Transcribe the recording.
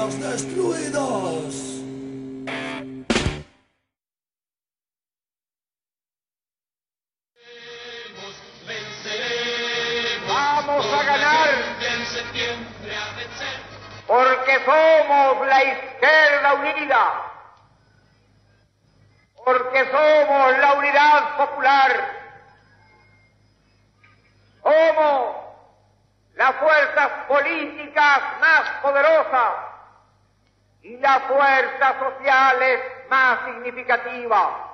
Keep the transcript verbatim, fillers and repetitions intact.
todos destruidos. Vamos a ganar porque somos la izquierda unida, porque somos la unidad popular, somos las fuerzas políticas más poderosas y las fuerzas sociales más significativas.